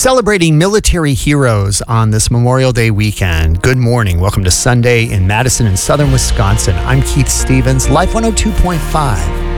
Celebrating military heroes on this Memorial Day weekend. Good morning. Welcome to Sunday in Madison and Southern Wisconsin. I'm Keith Stevens, Life 102.5.